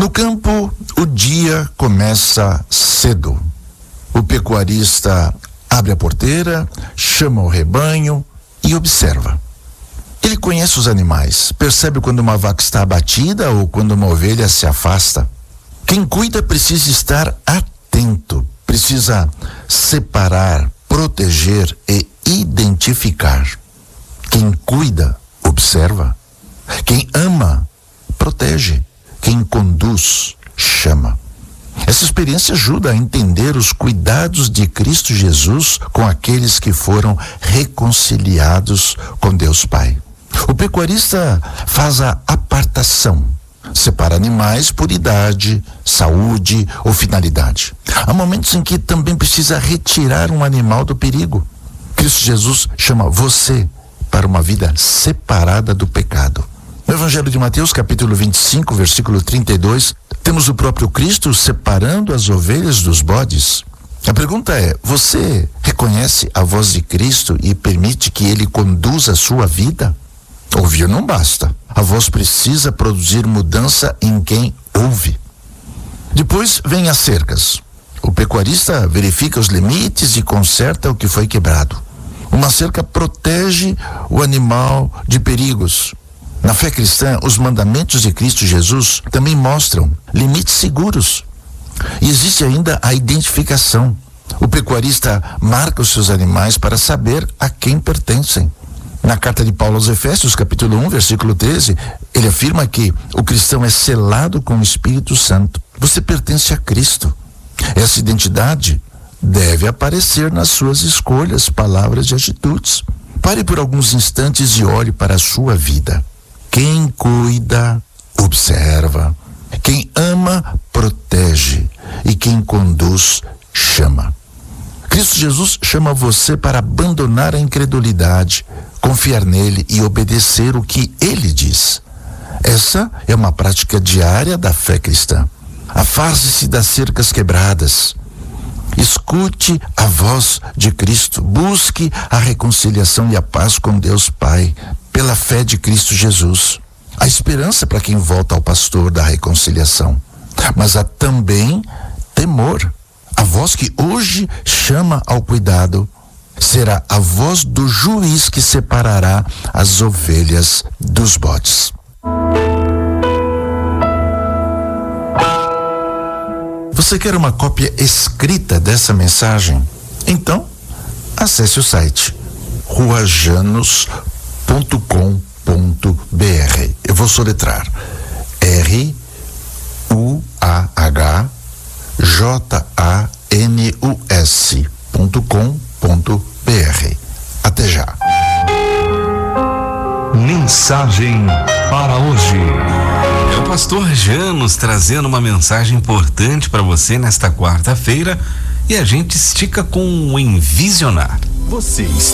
No campo, o dia começa cedo. O pecuarista abre a porteira, chama o rebanho e observa. Ele conhece os animais, percebe quando uma vaca está abatida ou quando uma ovelha se afasta. Quem cuida precisa estar atento, precisa separar, proteger e identificar. Quem cuida, observa. Quem ama, protege. Quem conduz, chama. Essa experiência ajuda a entender os cuidados de Cristo Jesus com aqueles que foram reconciliados com Deus Pai. O pecuarista faz a apartação, separa animais por idade, saúde ou finalidade. Há momentos em que também precisa retirar um animal do perigo. Cristo Jesus chama você para uma vida separada do pecado. No Evangelho de Mateus, capítulo 25, versículo 32, temos o próprio Cristo separando as ovelhas dos bodes. A pergunta é: você reconhece a voz de Cristo e permite que Ele conduza a sua vida? Ouvir não basta. A voz precisa produzir mudança em quem ouve. Depois vem as cercas. O pecuarista verifica os limites e conserta o que foi quebrado. Uma cerca protege o animal de perigos. Na fé cristã, os mandamentos de Cristo Jesus também mostram limites seguros. E existe ainda a identificação. O pecuarista marca os seus animais para saber a quem pertencem. Na carta de Paulo aos Efésios, capítulo 1, versículo 13, ele afirma que o cristão é selado com o Espírito Santo. Você pertence a Cristo. Essa identidade deve aparecer nas suas escolhas, palavras e atitudes. Pare por alguns instantes e olhe para a sua vida. Quem cuida, observa. Quem ama, protege. E quem conduz, chama. Cristo Jesus chama você para abandonar a incredulidade, confiar nele e obedecer o que ele diz. Essa é uma prática diária da fé cristã. Afaste-se das cercas quebradas. Escute a voz de Cristo. Busque a reconciliação e a paz com Deus Pai, pela fé de Cristo Jesus. Há esperança para quem volta ao pastor da reconciliação. Mas há também temor. A voz que hoje chama ao cuidado será a voz do juiz que separará as ovelhas dos bodes. Você quer uma cópia escrita dessa mensagem? Então, acesse o site ruajanos.com.br. Eu vou soletrar: ruajanus.com.br. Até já. Mensagem para hoje. É o pastor Janos trazendo uma mensagem importante para você nesta quarta-feira, e a gente estica com o Envisionar. Você